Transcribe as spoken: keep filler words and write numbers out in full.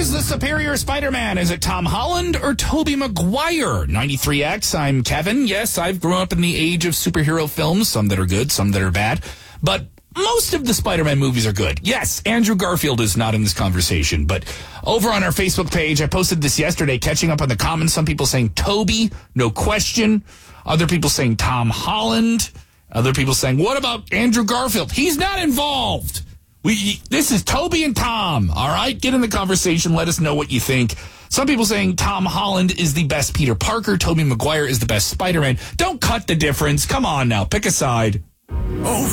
is the superior Spider-Man? Is it Tom Holland or Tobey Maguire? ninety-three X, I'm Kevin. Yes, I've grown up in the age of superhero films, some that are good, some that are bad. But most of the Spider-Man movies are good. Yes, Andrew Garfield is not in this conversation. But over on our Facebook page, I posted this yesterday, catching up on the comments. Some people saying Tobey, no question. Other people saying Tom Holland. Other people saying, what about Andrew Garfield? He's not involved. We, this is Tobey and Tom, all right? Get in the conversation. Let us know what you think. Some people saying Tom Holland is the best Peter Parker. Tobey Maguire is the best Spider-Man. Don't cut the difference. Come on now. Pick a side. Oh,